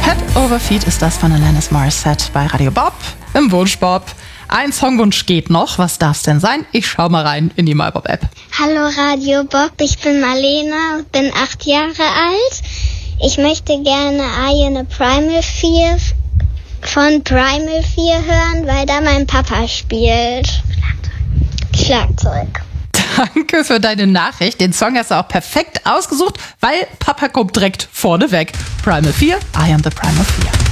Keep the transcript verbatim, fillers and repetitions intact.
Head Over Feet ist das von Alanis Morissette bei Radio Bob im Wunsch Bob. Ein Songwunsch geht noch. Was darf's denn sein? Ich schau mal rein in die MyBob-App. Hallo Radio Bob, ich bin Marlena und bin acht Jahre alt. Ich möchte gerne Eye in a Primal Fear von Primal Fear hören, weil da mein Papa spielt. Schlagzeug. Schlagzeug. Danke für deine Nachricht. Den Song hast du auch perfekt ausgesucht, weil Papa kommt direkt vorne weg. Primal Fear, Eye on the Primal Fear.